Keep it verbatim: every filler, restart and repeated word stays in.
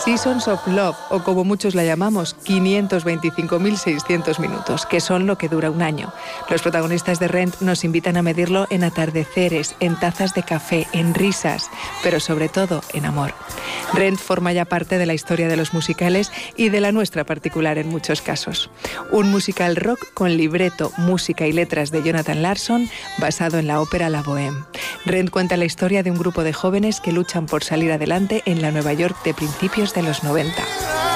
Seasons of Love, o como muchos la llamamos, quinientos veinticinco mil seiscientos minutos, que son lo que dura un año. Los protagonistas de Rent nos invitan a medirlo en atardeceres, en tazas de café, en risas, pero sobre todo en amor. Rent forma ya parte de la historia de los musicales y de la nuestra particular en muchos casos. Un musical rock con libreto, música y letras de Jonathan Larson, basado en la ópera La Bohème. Rent cuenta la historia de un grupo de jóvenes que luchan por salir adelante en la Nueva York de principios de los noventa.